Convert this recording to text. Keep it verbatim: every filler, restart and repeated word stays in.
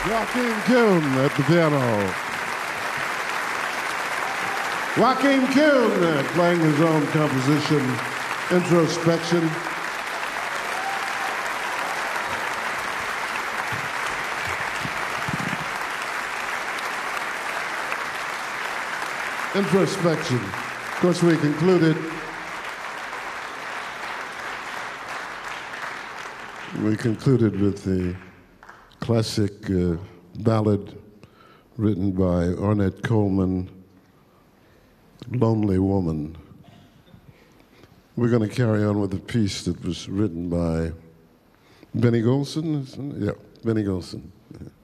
Joaquin Kuhn at the piano. Joaquin Kuhn uh, playing his own composition, Introspection. Introspection. Of course, we concluded we concluded with the classic uh, ballad written by Ornette Coleman, Lonely Woman. We're going to carry on with a piece that was written by Benny Golson. Yeah, Benny Golson. Yeah.